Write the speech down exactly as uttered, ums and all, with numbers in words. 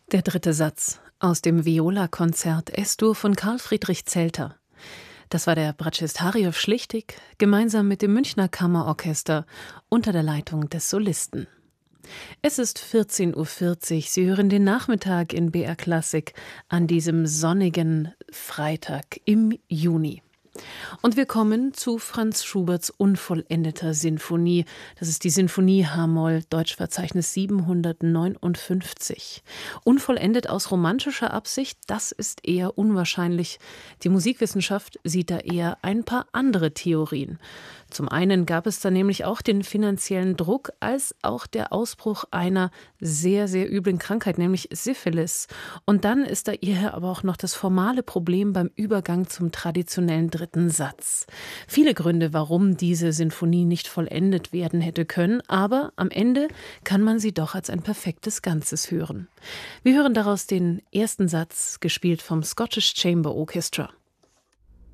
Der dritte Satz aus dem Viola-Konzert Es-Dur von Karl Friedrich Zelter. Das war der Bratschist Harjow-Schlichtig gemeinsam mit dem Münchner Kammerorchester unter der Leitung des Solisten. Es ist vierzehn Uhr vierzig. Sie hören den Nachmittag in B R Klassik an diesem sonnigen Freitag im Juni. Und wir kommen zu Franz Schuberts unvollendeter Sinfonie. Das ist die Sinfonie H-Moll, Deutschverzeichnis siebenhundertneunundfünfzig. Unvollendet aus romantischer Absicht, das ist eher unwahrscheinlich. Die Musikwissenschaft sieht da eher ein paar andere Theorien. Zum einen gab es da nämlich auch den finanziellen Druck, als auch der Ausbruch einer sehr, sehr üblen Krankheit, nämlich Syphilis. Und dann ist da eher aber auch noch das formale Problem beim Übergang zum traditionellen dritten Satz. Viele Gründe, warum diese Sinfonie nicht vollendet werden hätte können, aber am Ende kann man sie doch als ein perfektes Ganzes hören. Wir hören daraus den ersten Satz, gespielt vom Scottish Chamber Orchestra.